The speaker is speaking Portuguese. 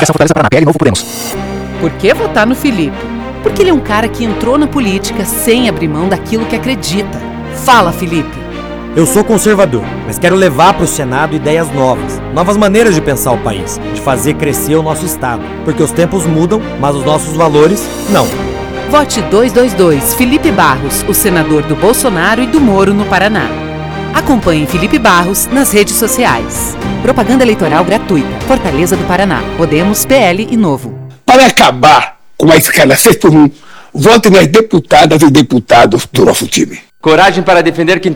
Coligação Fortaleza Paraná, PL Novo Podemos. Por que votar no Felipe? Porque ele é um cara que entrou na política sem abrir mão daquilo que acredita. Fala, Felipe. Eu sou conservador, mas quero levar para o Senado ideias novas maneiras de pensar o país, de fazer crescer o nosso estado, porque os tempos mudam, mas os nossos valores não. Vote 222 Felipe Barros, o senador do Bolsonaro e do Moro no Paraná. Acompanhe Felipe Barros nas redes sociais. Propaganda eleitoral gratuita. Fortaleza do Paraná. Podemos, PL e Novo. Para acabar com a escala 6x1, vote nas deputadas e deputados do nosso time. Coragem para defender quem